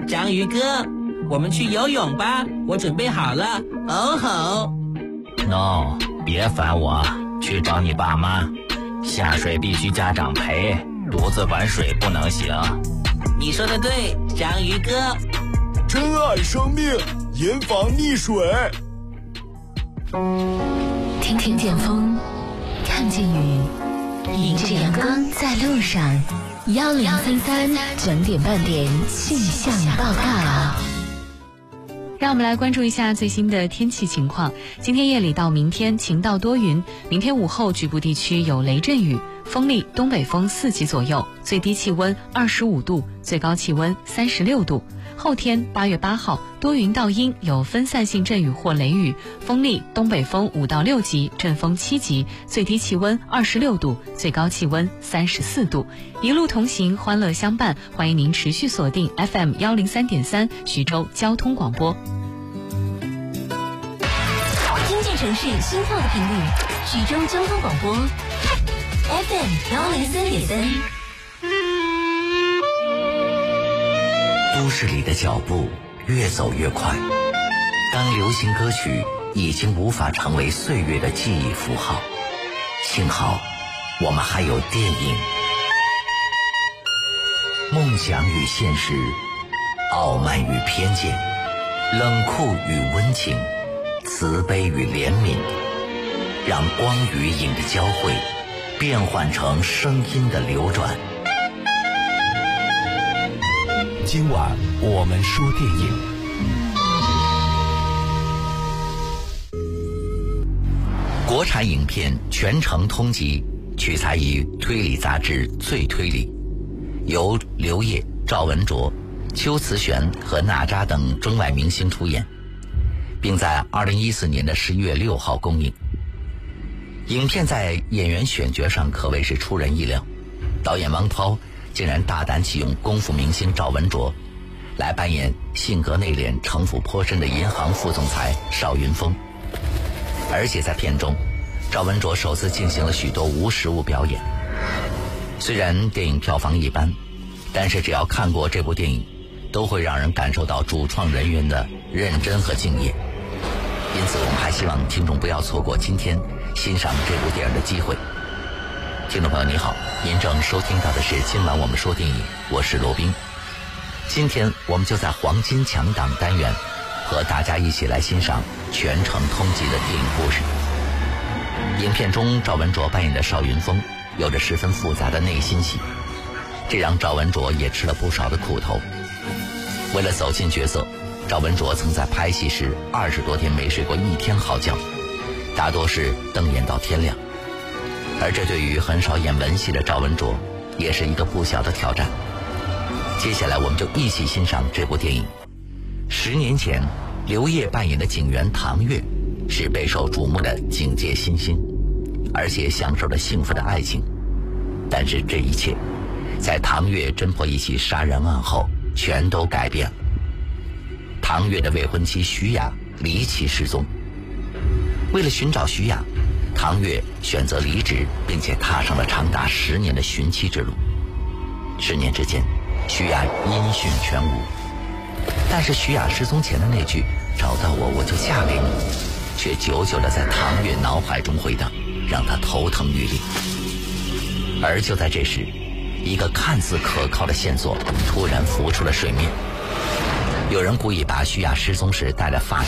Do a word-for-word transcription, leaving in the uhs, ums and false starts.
章鱼哥，我们去游泳吧，我准备好了。哦吼 No， 别烦我，去找你爸妈。下水必须家长陪，独自玩水不能行。 你说的对，章鱼哥。 珍爱生命，严防溺水。 听听见风，看见雨，迎着阳光在路上。幺零三三整点半点气象报告。 让我们来关注一下最新的天气情况。今天夜里到明天晴到多云，明天午后局部地区有雷阵雨，风力东北风四级左右，最低气温二十五度，最高气温三十六度。后天八月八号多云到阴，有分散性阵雨或雷雨，风力东北风五到六级，阵风七级，最低气温二十六度，最高气温三十四度。一路同行，欢乐相伴，欢迎您持续锁定 F M 一零三点三徐州交通广播。 听见城市心跳的频率，徐州交通广播 F M 一零三点三。 都市里的脚步越走越快，当流行歌曲已经无法成为岁月的记忆符号，幸好我们还有电影。梦想与现实，傲慢与偏见，冷酷与温情，慈悲与怜悯，让光与影的交汇变换成声音的流转。 今晚我们说电影。 国产影片全程通缉取材于推理杂志《最推理》，由刘烨、赵文卓、邱慈璇和娜扎等中外明星出演，并在二零一四年的十一月六号公映。影片在演员选角上可谓是出人意料，导演汪涛竟然大胆启用功夫明星赵文卓来扮演性格内敛、城府颇深的银行副总裁邵云峰。而且在片中，赵文卓首次进行了许多无实物表演。虽然电影票房一般，但是只要看过这部电影，都会让人感受到主创人员的认真和敬业。因此我们还希望听众不要错过今天欣赏这部电影的机会。听众朋友你好，您正收听到的是今晚我们说电影，我是罗宾。今天我们就在黄金强档单元和大家一起来欣赏全程通缉的电影故事。影片中赵文卓扮演的邵云峰有着十分复杂的内心戏，这让赵文卓也吃了不少的苦头。为了走进角色，赵文卓曾在拍戏时二十多天没睡过一天好觉，大多是瞪眼到天亮。而这对于很少演文戏的赵文卓也是一个不小的挑战。接下来我们就一起欣赏这部电影。十年前，刘烨扮演的警员唐月是备受瞩目的警界新星，而且享受着幸福的爱情。但是这一切在唐月侦破一起杀人案后全都改变了。唐月的未婚妻徐雅离奇失踪，为了寻找徐雅，唐月选择离职，并且踏上了长达十年的寻妻之路。十年之间，徐雅音讯全无，但是徐雅失踪前的那句“找到我，我就嫁给你”，却久久地在唐月脑海中回荡，让她头疼欲裂。而就在这时，一个看似可靠的线索突然浮出了水面。有人故意把徐雅失踪时戴的发